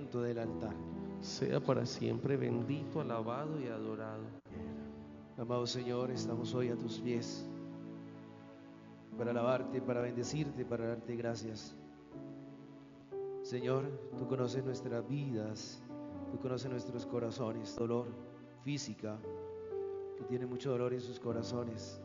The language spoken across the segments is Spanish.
momento del altar. Sea para siempre bendito, alabado y adorado. Amado Señor, estamos hoy a tus pies para alabarte, para bendecirte, para darte gracias. Señor, tú conoces nuestras vidas, tú conoces nuestros corazones, dolor, física, que tiene mucho dolor en sus corazones.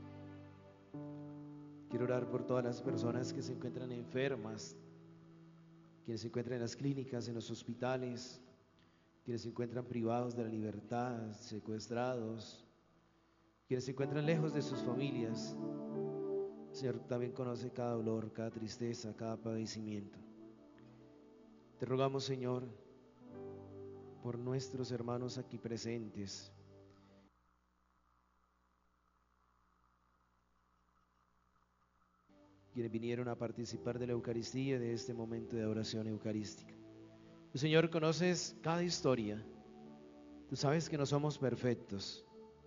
Quiero orar por todas las personas que se encuentran enfermas, quienes se encuentran en las clínicas, en los hospitales, quienes se encuentran privados de la libertad, secuestrados, quienes se encuentran lejos de sus familias. Señor, también conoce cada dolor, cada tristeza, cada padecimiento. Te rogamos, Señor, por nuestros hermanos aquí presentes, quienes vinieron a participar de la Eucaristía, de este momento de adoración eucarística. Tú, Señor, conoces cada historia. Tú sabes que no somos perfectos,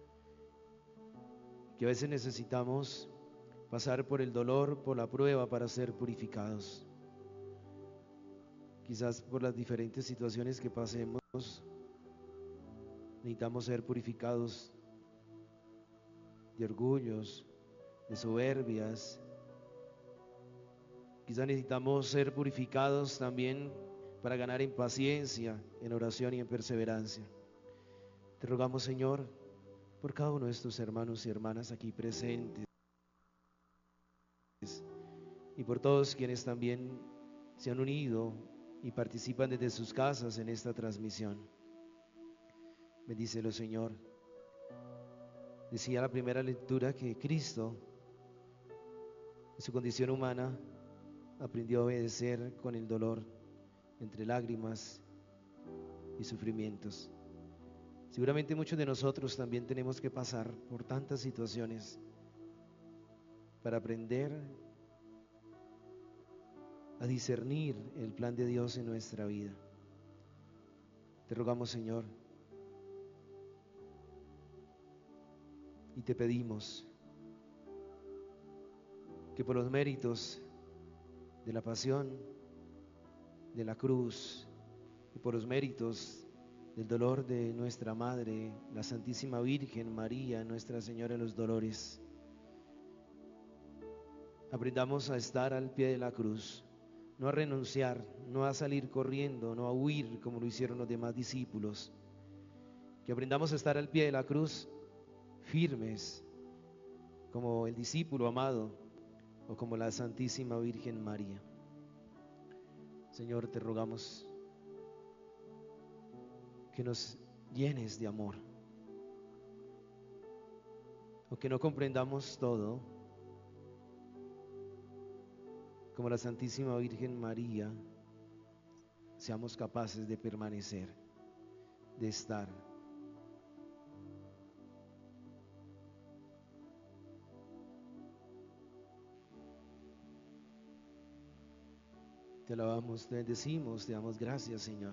que a veces necesitamos pasar por el dolor, por la prueba para ser purificados. Quizás por las diferentes situaciones que pasemos, necesitamos ser purificados de orgullos, de soberbias. Quizás necesitamos ser purificados también para ganar en paciencia, en oración y en perseverancia. Te rogamos, Señor, por cada uno de estos hermanos y hermanas aquí presentes y por todos quienes también se han unido y participan desde sus casas en esta transmisión. Bendícelo, Señor. Decía la primera lectura que Cristo, en su condición humana, aprendió a obedecer con el dolor, entre lágrimas y sufrimientos. Seguramente muchos de nosotros también tenemos que pasar por tantas situaciones para aprender a discernir el plan de Dios en nuestra vida. Te rogamos, Señor, y te pedimos que por los méritos de la pasión, de la cruz, y por los méritos del dolor de nuestra Madre, la Santísima Virgen María, Nuestra Señora de los Dolores, aprendamos a estar al pie de la cruz, no a renunciar, no a salir corriendo, no a huir como lo hicieron los demás discípulos. Que aprendamos a estar al pie de la cruz firmes, como el discípulo amado o como la Santísima Virgen María. Señor, te rogamos que nos llenes de amor, aunque no comprendamos todo, como la Santísima Virgen María, seamos capaces de permanecer, de estar. Te alabamos, te bendecimos, te damos gracias, Señor,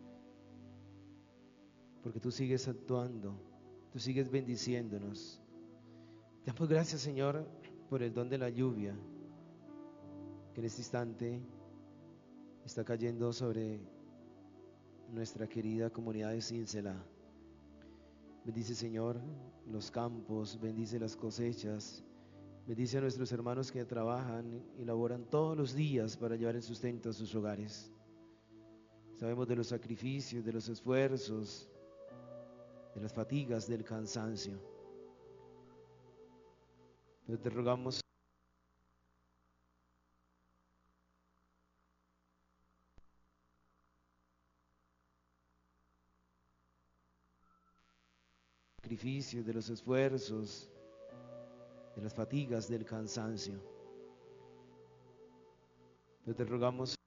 porque tú sigues actuando, tú sigues bendiciéndonos. Te damos gracias, Señor, por el don de la lluvia que en este instante está cayendo sobre nuestra querida comunidad de Cíncela. Bendice, Señor, los campos, bendice las cosechas, bendice a nuestros hermanos que trabajan y laboran todos los días para llevar el sustento a sus hogares. Sabemos de los sacrificios, de los esfuerzos, de las fatigas, del cansancio. Pero te rogamos, sacrificios, de los esfuerzos, de las fatigas, del cansancio. Pero te rogamos,